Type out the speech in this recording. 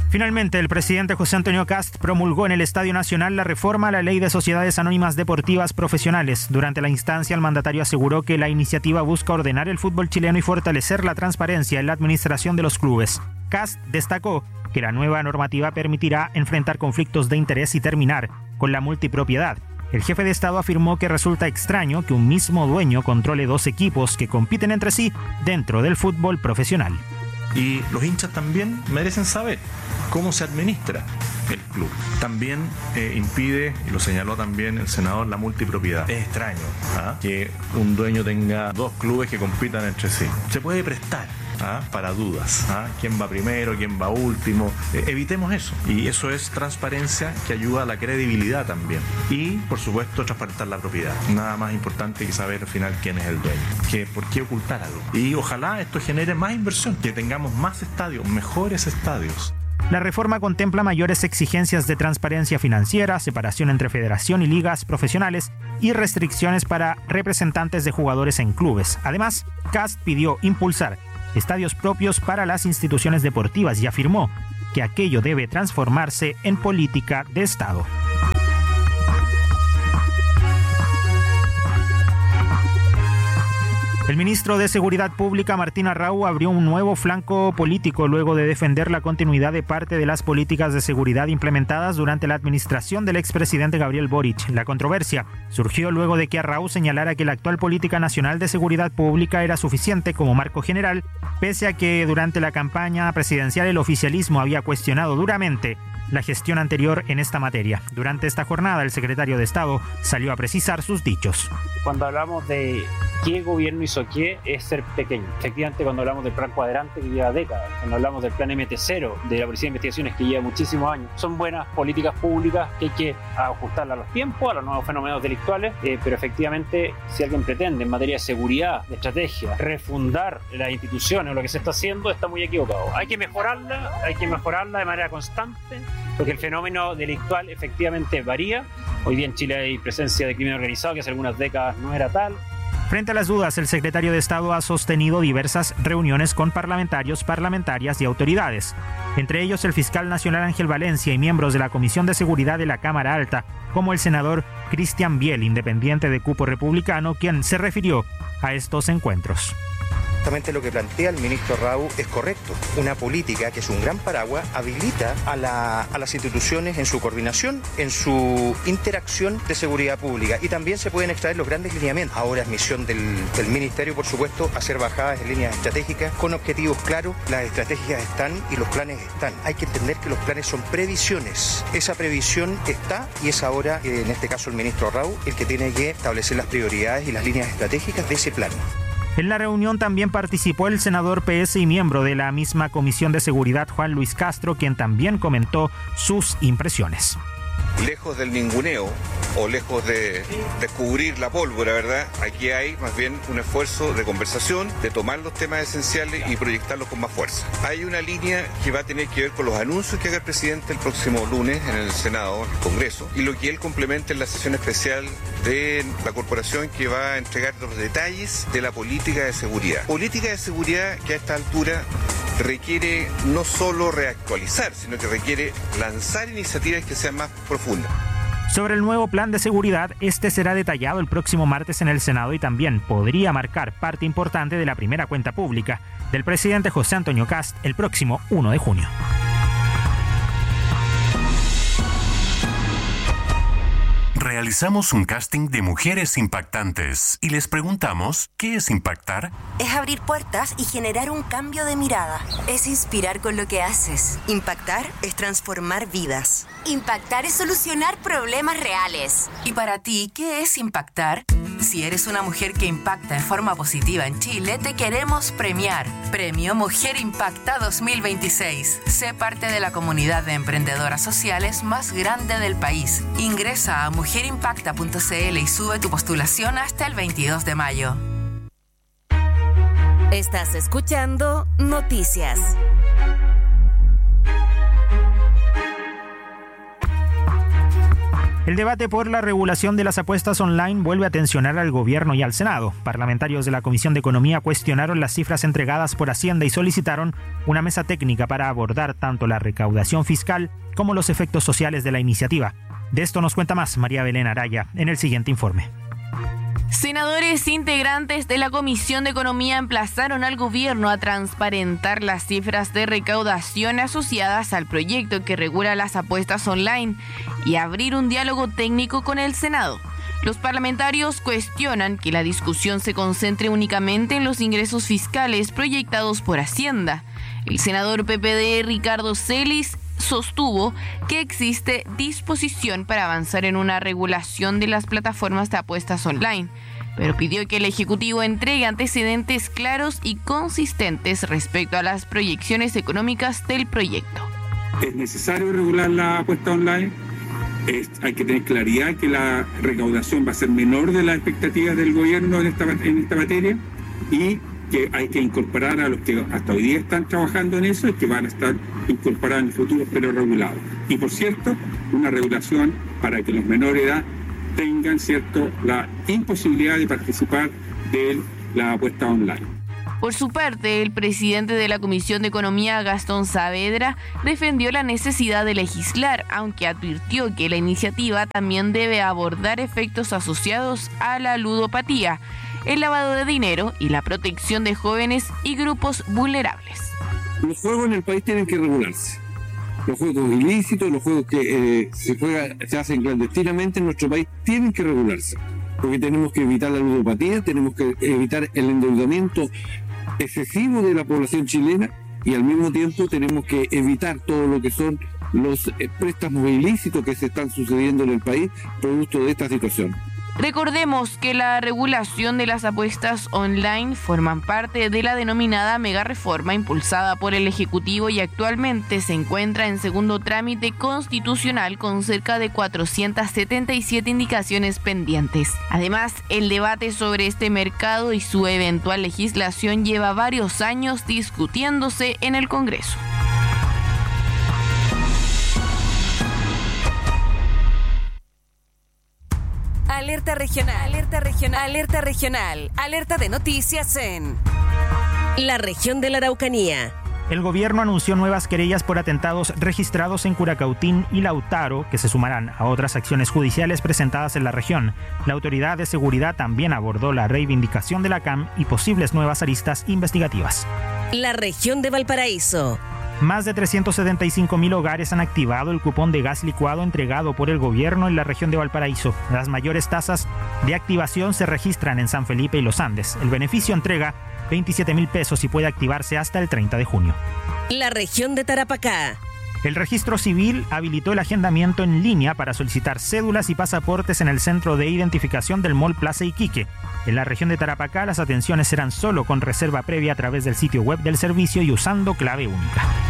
Finalmente, el presidente José Antonio Kast promulgó en el Estadio Nacional la reforma a la Ley de Sociedades Anónimas Deportivas Profesionales. Durante la instancia, el mandatario aseguró que la iniciativa busca ordenar el fútbol chileno y fortalecer la transparencia en la administración de los clubes. Kast destacó que la nueva normativa permitirá enfrentar conflictos de interés y terminar con la multipropiedad. El jefe de Estado afirmó que resulta extraño que un mismo dueño controle dos equipos que compiten entre sí dentro del fútbol profesional. Y los hinchas también merecen saber cómo se administra el club. También impide, y lo señaló también el senador, la multipropiedad. Es extraño que un dueño tenga dos clubes que compitan entre sí. Se puede prestar para dudas. ¿Quién va primero? ¿Quién va último? Evitemos eso. Y eso es transparencia que ayuda a la credibilidad también. Y, por supuesto, transparentar la propiedad. Nada más importante que saber al final quién es el dueño. ¿Por qué ocultar algo? Y ojalá esto genere más inversión, que tengamos más estadios, mejores estadios. La reforma contempla mayores exigencias de transparencia financiera, separación entre federación y ligas profesionales y restricciones para representantes de jugadores en clubes. Además, Kast pidió impulsar estadios propios para las instituciones deportivas y afirmó que aquello debe transformarse en política de Estado. El ministro de Seguridad Pública, Martín Arrau, abrió un nuevo flanco político luego de defender la continuidad de parte de las políticas de seguridad implementadas durante la administración del expresidente Gabriel Boric. La controversia surgió luego de que Arrau señalara que la actual política nacional de seguridad pública era suficiente como marco general, pese a que durante la campaña presidencial el oficialismo había cuestionado duramente la gestión anterior en esta materia. Durante esta jornada, el secretario de Estado salió a precisar sus dichos. Cuando hablamos de qué gobierno hizo qué, es ser pequeño. Efectivamente, cuando hablamos del plan cuadrante que lleva décadas, cuando hablamos del plan MT0, de la Policía de Investigaciones que lleva muchísimos años, son buenas políticas públicas que hay que ajustarlas a los tiempos, a los nuevos fenómenos delictuales, pero efectivamente, si alguien pretende en materia de seguridad, de estrategia, refundar las instituciones o lo que se está haciendo, está muy equivocado. Hay que mejorarla de manera constante, porque el fenómeno delictual efectivamente varía. Hoy día en Chile hay presencia de crimen organizado que hace algunas décadas no era tal. Frente a las dudas, el secretario de Estado ha sostenido diversas reuniones con parlamentarios, parlamentarias y autoridades. Entre ellos el fiscal nacional Ángel Valencia y miembros de la Comisión de Seguridad de la Cámara Alta, como el senador Cristian Biel, independiente de cupo republicano, quien se refirió a estos encuentros. Justamente lo que plantea el ministro Arrau es correcto. Una política que es un gran paraguas habilita a las instituciones en su coordinación, en su interacción de seguridad pública, y también se pueden extraer los grandes lineamientos. Ahora es misión del ministerio, por supuesto, hacer bajadas en líneas estratégicas con objetivos claros. Las estrategias están y los planes están. Hay que entender que los planes son previsiones. Esa previsión está y es ahora, en este caso el ministro Arrau, el que tiene que establecer las prioridades y las líneas estratégicas de ese plan. En la reunión también participó el senador PS y miembro de la misma Comisión de Seguridad, Juan Luis Castro, quien también comentó sus impresiones. Lejos del ninguneo o lejos de descubrir la pólvora, ¿verdad? Aquí hay más bien un esfuerzo de conversación, de tomar los temas esenciales y proyectarlos con más fuerza. Hay una línea que va a tener que ver con los anuncios que haga el presidente el próximo lunes en el Senado, en el Congreso, y lo que él complemente en la sesión especial de la corporación, que va a entregar los detalles de la política de seguridad. Política de seguridad que a esta altura requiere no solo reactualizar, sino que requiere lanzar iniciativas que sean más profundas. Sobre el nuevo plan de seguridad, este será detallado el próximo martes en el Senado y también podría marcar parte importante de la primera cuenta pública del presidente José Antonio Kast el próximo 1 de junio. Realizamos un casting de mujeres impactantes y les preguntamos, ¿qué es impactar? Es abrir puertas y generar un cambio de mirada. Es inspirar con lo que haces. Impactar es transformar vidas. Impactar es solucionar problemas reales. ¿Y para ti qué es impactar? Si eres una mujer que impacta en forma positiva en Chile, te queremos premiar. Premio Mujer Impacta 2026. Sé parte de la comunidad de emprendedoras sociales más grande del país. Ingresa a mujerimpacta.cl y sube tu postulación hasta el 22 de mayo. Estás escuchando Noticias. El debate por la regulación de las apuestas online vuelve a tensionar al gobierno y al Senado. Parlamentarios de la Comisión de Economía cuestionaron las cifras entregadas por Hacienda y solicitaron una mesa técnica para abordar tanto la recaudación fiscal como los efectos sociales de la iniciativa. De esto nos cuenta más María Belén Araya en el siguiente informe. Senadores integrantes de la Comisión de Economía emplazaron al gobierno a transparentar las cifras de recaudación asociadas al proyecto que regula las apuestas online y abrir un diálogo técnico con el Senado. Los parlamentarios cuestionan que la discusión se concentre únicamente en los ingresos fiscales proyectados por Hacienda. El senador PPD Ricardo Celis sostuvo que existe disposición para avanzar en una regulación de las plataformas de apuestas online, pero pidió que el Ejecutivo entregue antecedentes claros y consistentes respecto a las proyecciones económicas del proyecto. Es necesario regular la apuesta online. Hay que tener claridad que la recaudación va a ser menor de las expectativas del gobierno en esta materia y que hay que incorporar a los que hasta hoy día están trabajando en eso y que van a estar incorporados en el futuro, pero regulados. Y por cierto, una regulación para que los menores de edad tengan, cierto, la imposibilidad de participar de la apuesta online. Por su parte, el presidente de la Comisión de Economía, Gastón Saavedra, defendió la necesidad de legislar, aunque advirtió que la iniciativa también debe abordar efectos asociados a la ludopatía, el lavado de dinero y la protección de jóvenes y grupos vulnerables. Los juegos en el país tienen que regularse. Los juegos ilícitos, los juegos que se hacen clandestinamente en nuestro país tienen que regularse. Porque tenemos que evitar la ludopatía, tenemos que evitar el endeudamiento excesivo de la población chilena y al mismo tiempo tenemos que evitar todo lo que son los préstamos ilícitos que se están sucediendo en el país producto de esta situación. Recordemos que la regulación de las apuestas online forman parte de la denominada mega reforma impulsada por el Ejecutivo y actualmente se encuentra en segundo trámite constitucional con cerca de 477 indicaciones pendientes. Además, el debate sobre este mercado y su eventual legislación lleva varios años discutiéndose en el Congreso. Alerta regional, alerta regional, alerta regional, alerta de noticias en la región de la Araucanía. El gobierno anunció nuevas querellas por atentados registrados en Curacautín y Lautaro, que se sumarán a otras acciones judiciales presentadas en la región. La autoridad de seguridad también abordó la reivindicación de la CAM y posibles nuevas aristas investigativas. La región de Valparaíso. Más de 375.000 hogares han activado el cupón de gas licuado entregado por el gobierno en la región de Valparaíso. Las mayores tasas de activación se registran en San Felipe y Los Andes. El beneficio entrega 27.000 pesos y puede activarse hasta el 30 de junio. La región de Tarapacá. El registro civil habilitó el agendamiento en línea para solicitar cédulas y pasaportes en el centro de identificación del Mall Plaza Iquique. En la región de Tarapacá las atenciones serán solo con reserva previa a través del sitio web del servicio y usando clave única.